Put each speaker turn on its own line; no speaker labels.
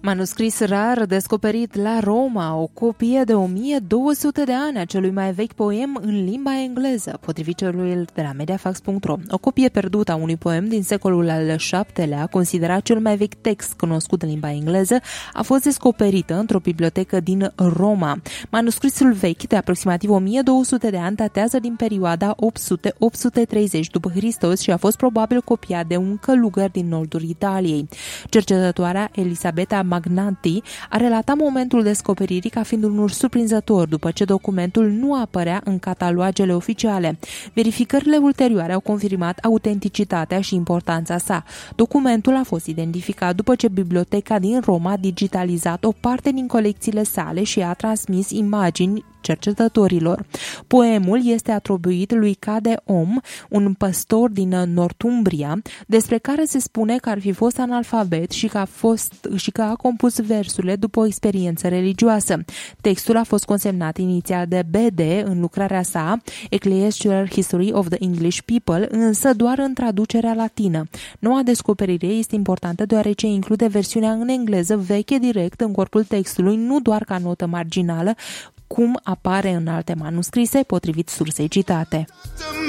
Manuscris rar descoperit la Roma, o copie de 1200 de ani a celui mai vechi poem în limba engleză, potrivit celui de la Mediafax.ro. O copie pierdută a unui poem din secolul al VII-lea, considerat cel mai vechi text cunoscut în limba engleză, a fost descoperită într-o bibliotecă din Roma. Manuscrisul vechi, de aproximativ 1200 de ani, datează din perioada 800-830 după Hristos și a fost probabil copiat de un călugăr din nordul Italiei. Cercetătoarea Elisabeta Magnanti a relatat momentul descoperirii ca fiind unul surprinzător, după ce documentul nu apărea în catalogele oficiale. Verificările ulterioare au confirmat autenticitatea și importanța sa. Documentul a fost identificat după ce biblioteca din Roma a digitalizat o parte din colecțiile sale și a transmis imagini cercetătorilor. Poemul este atribuit lui Cade Om, un păstor din Northumbria, despre care se spune că ar fi fost analfabet și că a compus versurile după o experiență religioasă. Textul a fost consemnat inițial de B.D. în lucrarea sa Ecclesiastical History of the English People, însă doar în traducerea latină. Noua descoperire este importantă deoarece include versiunea în engleză veche direct în corpul textului, nu doar ca notă marginală, cum apare în alte manuscrise, potrivit sursei citate.